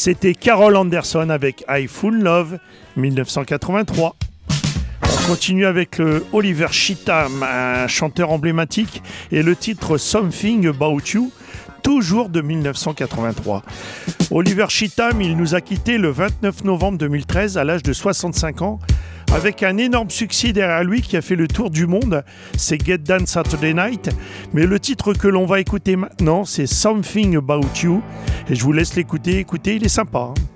C'était Carol Anderson avec I Fool Love, 1983. On continue avec le Oliver Cheatham, un chanteur emblématique, et le titre Something About You, toujours de 1983. Oliver Cheatham, il nous a quittés le 29 novembre 2013 à l'âge de 65 ans, avec un énorme succès derrière lui qui a fait le tour du monde, c'est Get Down Saturday Night. Mais le titre que l'on va écouter maintenant, c'est Something About You. Et je vous laisse l'écouter, écoutez, il est sympa. Hein.